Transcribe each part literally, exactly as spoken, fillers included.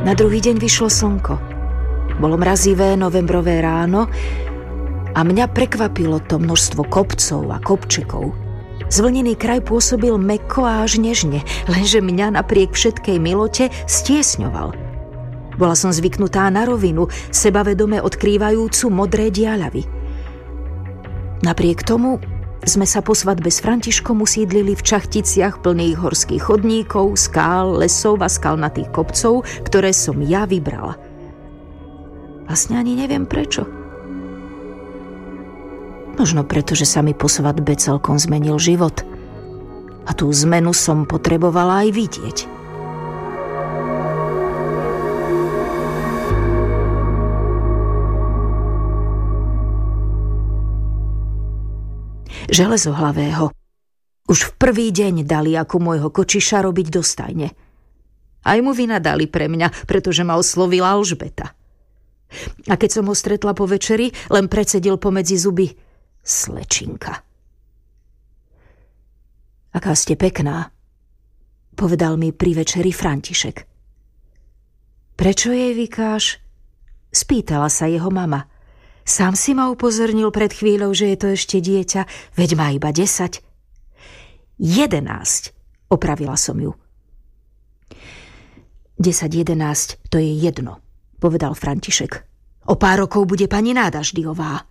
Na druhý deň vyšlo slnko. Bolo mrazivé novembrové ráno a mňa prekvapilo to množstvo kopcov a kopčekov. Zvlnený kraj pôsobil mäkko a až nežne, lenže mňa napriek všetkej milote stiesňoval. Bola som zvyknutá na rovinu, sebavedome odkrývajúcu modré diaľavy. Napriek tomu sme sa po svadbe s Františkom usídlili v čachticiach plných horských chodníkov, skál, lesov a skalnatých kopcov, ktoré som ja vybrala. Vlastne ani neviem prečo. Možno preto, že sa mi po svadbe celkom zmenil život. A tú zmenu som potrebovala aj vidieť. Železohlavého už v prvý deň dali ako môjho kočiša robiť do stajne. Aj mu vynadali pre mňa, pretože ma oslovila Alžbeta. A keď som ho stretla po večeri, len precedil pomedzi zuby: slečinka. Aká ste pekná, povedal mi pri večeri František. Prečo jej vykáš? Spýtala sa jeho mama. Sám si ma upozornil pred chvíľou, že je to ešte dieťa, veď má iba desať. Jedenásť, opravila som ju. Desať, jedenásť, to je jedno, povedal František. O pár rokov bude pani Nádaždiová.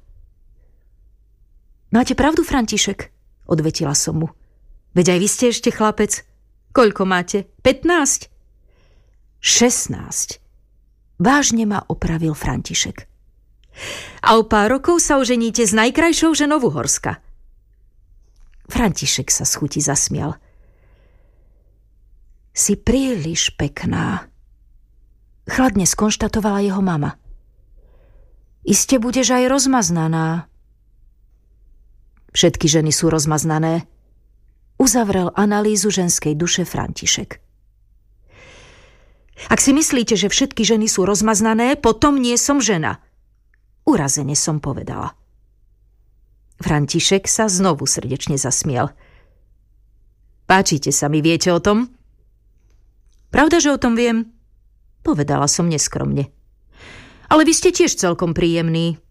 Máte pravdu, František, odvetila som mu. Veď aj vy ste ešte chlapec. Koľko máte? pätnásť? šestnásť. Vážne ma opravil František. A o pár rokov sa oženíte s najkrajšou ženou Uhorska. František sa z chuti zasmial. Si príliš pekná, chladne skonštatovala jeho mama. Iste budeš aj rozmaznaná. Všetky ženy sú rozmaznané, uzavrel analýzu ženskej duše František. Ak si myslíte, že všetky ženy sú rozmaznané, potom nie som žena. Urazene som povedala. František sa znovu srdečne zasmiel. Páčite sa mi, viete o tom? Pravda, že o tom viem? Povedala som neskromne. Ale vy ste tiež celkom príjemný.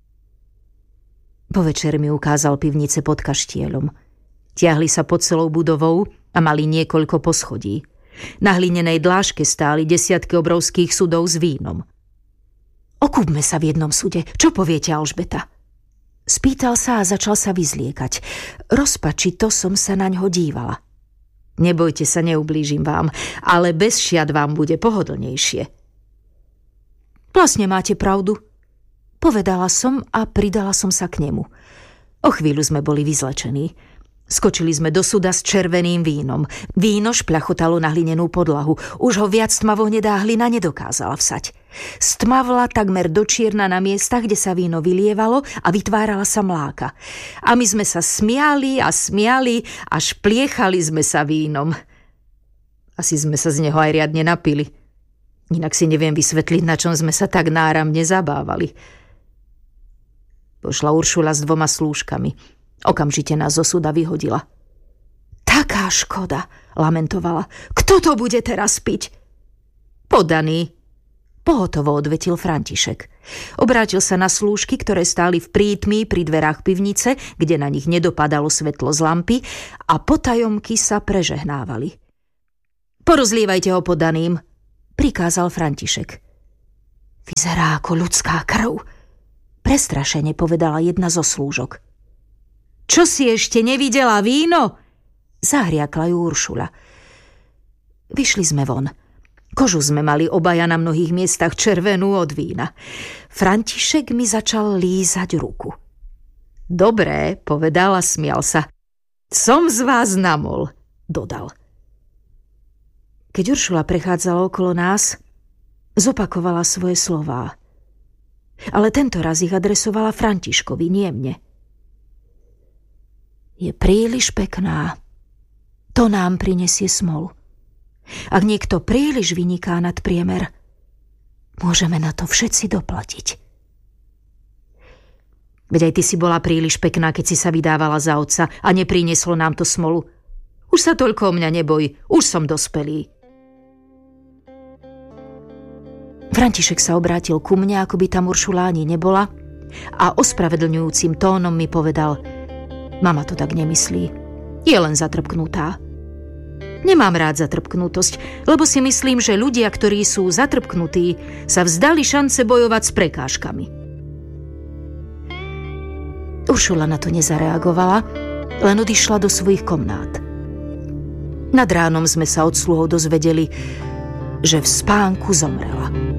Po večer mi ukázal pivnice pod kaštieľom. Tiahli sa pod celou budovou a mali niekoľko poschodí. Na hlinenej dláške stáli desiatky obrovských sudov s vínom. Okúpme sa v jednom sude. Čo poviete, Alžbeta? Spýtal sa a začal sa vyzliekať. Rozpačito som sa na ňo dívala. Nebojte sa, neublížim vám, ale bez šiat vám bude pohodlnejšie. Vlastne máte pravdu, povedala som a pridala som sa k nemu. O chvíľu sme boli vyzlečení. Skočili sme do suda s červeným vínom. Víno špľachotalo na hlinenú podlahu. Už ho viac tmavohnedá hlina nedokázala vsať. Stmavla takmer do čierna na miestach, kde sa víno vylievalo a vytvárala sa mláka. A my sme sa smiali a smiali a špliechali sme sa vínom. Asi sme sa z neho aj riadne napili. Inak si neviem vysvetliť, na čom sme sa tak náramne zabávali. Pošla Uršula s dvoma slúžkami. Okamžite nás zo súda vyhodila. Taká škoda, lamentovala. Kto to bude teraz piť? Podaný, pohotovo odvetil František. Obrátil sa na slúžky, ktoré stáli v prítmi pri dverách pivnice, kde na nich nedopadalo svetlo z lampy, a potajomky sa prežehnávali. Porozlievajte ho podaným, prikázal František. Vyzerá ako ľudská krv, prestrašene povedala jedna zo slúžok. Čo si ešte nevidela víno? Zahriakla ju Uršula. Vyšli sme von. Kožu sme mali obaja na mnohých miestach červenú od vína. František mi začal lízať ruku. Dobré, povedal a smial sa. Som z vás namol, dodal. Keď Uršula prechádzala okolo nás, zopakovala svoje slová. Ale tento raz ich adresovala Františkovi, nie mne. Je príliš pekná. To nám prinesie smolu. Ak niekto príliš vyniká nad priemer, môžeme na to všetci doplatiť. Veď aj ty si bola príliš pekná, keď si sa vydávala za otca a neprinieslo nám to smolu. Už sa toľko o mňa neboj, už som dospelý. František sa obrátil ku mne, ako by tam Uršula ani nebola, a ospravedlňujúcim tónom mi povedal: mama to tak nemyslí, je len zatrpknutá. Nemám rád zatrpknutosť, lebo si myslím, že ľudia, ktorí sú zatrpknutí, sa vzdali šance bojovať s prekážkami. Uršula na to nezareagovala, len odišla do svojich komnát. Nad ránom sme sa od sluhov dozvedeli, že v spánku zomrela.